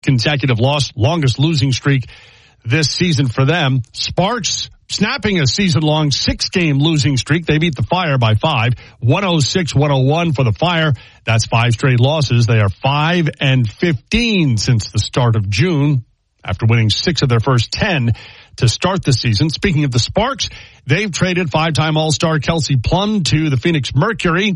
consecutive loss, longest losing streak this season for them. Sparks snapping a season-long 6-game losing streak. They beat the Fire by 5, 106-101 for the Fire. That's 5 straight losses. They are 5-15 since the start of June, after winning 6 of their first 10 to start the season. Speaking of the Sparks, they've traded 5-time All-Star Kelsey Plum to the Phoenix Mercury.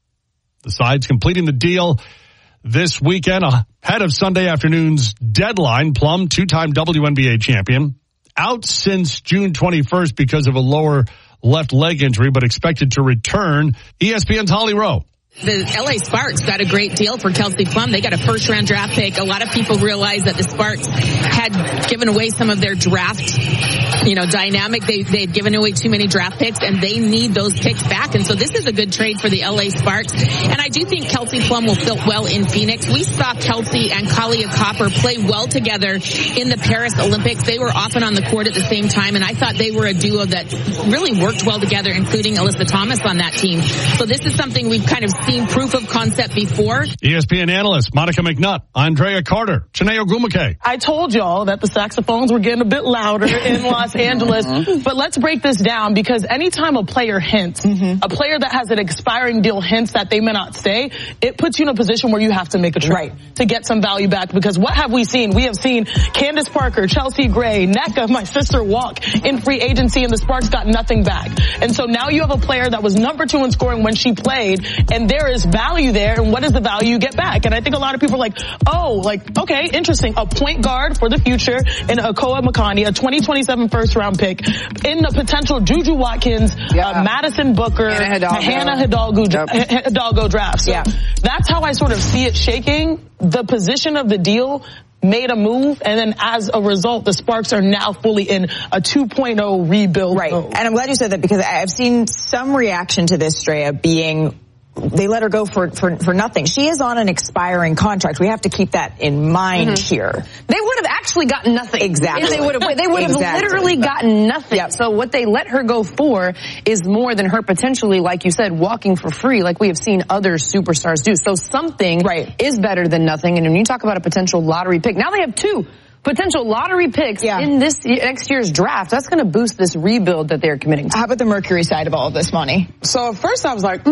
The side's completing the deal this weekend ahead of Sunday afternoon's deadline. Plum, 2-time WNBA champion, out since June 21st because of a lower left leg injury, but expected to return. ESPN's Holly Rowe. The LA Sparks got a great deal for Kelsey Plum. They got a first-round draft pick. A lot of people realize that the Sparks had given away some of their draft, dynamic. They had given away too many draft picks, and they need those picks back. And so this is a good trade for the LA Sparks. And I do think Kelsey Plum will fit well in Phoenix. We saw Kelsey and Kahlia Copper play well together in the Paris Olympics. They were often on the court at the same time, and I thought they were a duo that really worked well together, including Alyssa Thomas on that team. So this is something we've kind of seen proof of concept before. ESPN analyst Monica McNutt, Andrea Carter, Chiney Ogwumike. I told y'all that the saxophones were getting a bit louder in Los Angeles, but let's break this down, because anytime a player hints, a player that has an expiring deal hints that they may not stay, it puts you in a position where you have to make a trade to get some value back. Because what have we seen? We have seen Candace Parker, Chelsea Gray, Nneka, my sister, walk in free agency, and the Sparks got nothing back. And so now you have a player that was number 2 in scoring when she played, and there is value there, and what is the value you get back? And I think a lot of people are like, okay, interesting. A point guard for the future in Akoa Makani, a 2027 first-round pick, in the potential Juju Watkins, Madison Booker, Hannah Hidalgo draft. So that's how I sort of see it shaking. The position of the deal made a move, and then as a result, the Sparks are now fully in a 2.0 rebuild mode. And I'm glad you said that, because I've seen some reaction to this, Straya, being they let her go for nothing. She is on an expiring contract. We have to keep that in mind here. They would have actually gotten nothing. Exactly. They would have literally gotten nothing. Yep. So what they let her go for is more than her potentially, like you said, walking for free, like we have seen other superstars do. So something is better than nothing. And when you talk about a potential lottery pick, now they have 2 potential lottery picks in this next year's draft. That's going to boost this rebuild that they're committing to. How about the Mercury side of all of this, Monty? So at first I was like,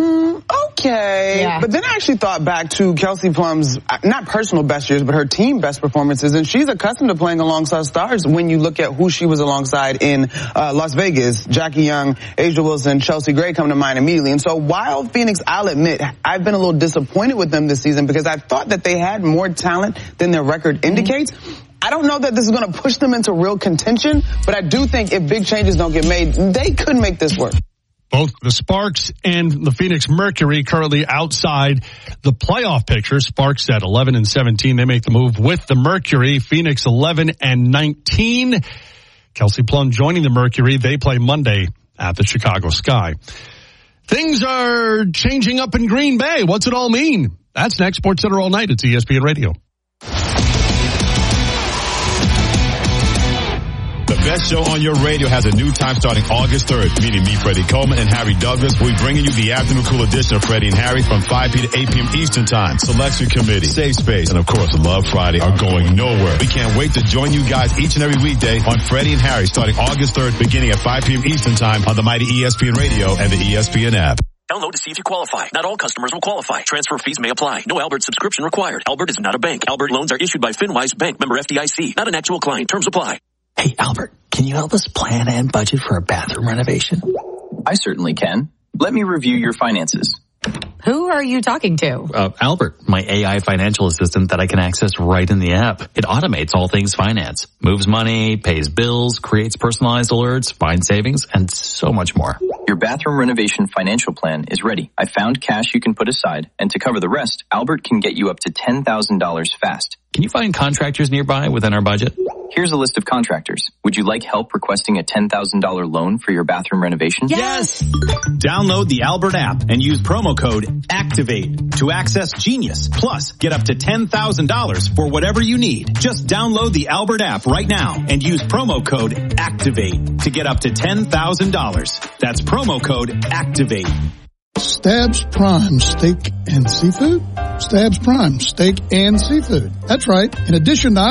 okay. Yeah. But then I actually thought back to Kelsey Plum's, not personal best years, but her team best performances. And she's accustomed to playing alongside stars when you look at who she was alongside in Las Vegas. Jackie Young, Asia Wilson, Chelsea Gray come to mind immediately. And so while Phoenix, I'll admit, I've been a little disappointed with them this season, because I thought that they had more talent than their record indicates. I don't know that this is going to push them into real contention, but I do think if big changes don't get made, they could make this work. Both the Sparks and the Phoenix Mercury currently outside the playoff picture. Sparks at 11-17. They make the move with the Mercury. Phoenix 11-19. Kelsey Plum joining the Mercury. They play Monday at the Chicago Sky. Things are changing up in Green Bay. What's it all mean? That's next. Sports Center all night. It's ESPN Radio. The best show on your radio has a new time starting August 3rd. Meeting me, Freddie Coleman, and Harry Douglas. We'll be bringing you the afternoon cool edition of Freddie and Harry from 5 p. to 8 p.m. Eastern Time. Selection Committee, Safe Space, and of course, Love Friday are going nowhere. We can't wait to join you guys each and every weekday on Freddie and Harry starting August 3rd, beginning at 5 p.m. Eastern Time on the mighty ESPN Radio and the ESPN app. Download to see if you qualify. Not all customers will qualify. Transfer fees may apply. No Albert subscription required. Albert is not a bank. Albert loans are issued by FinWise Bank, member FDIC. Not an actual client. Terms apply. Hey, Albert, can you help us plan and budget for a bathroom renovation? I certainly can. Let me review your finances. Who are you talking to? Albert, my AI financial assistant that I can access right in the app. It automates all things finance, moves money, pays bills, creates personalized alerts, finds savings, and so much more. Your bathroom renovation financial plan is ready. I found cash you can put aside, and to cover the rest, Albert can get you up to $10,000 fast. Can you find contractors nearby within our budget? Here's a list of contractors. Would you like help requesting a $10,000 loan for your bathroom renovation? Yes! Download the Albert app and use promo code ACTIVATE to access Genius. Plus, get up to $10,000 for whatever you need. Just download the Albert app right now and use promo code ACTIVATE to get up to $10,000. That's promo code ACTIVATE. Stabs Prime Steak and Seafood? Stabs Prime Steak and Seafood. That's right. In addition to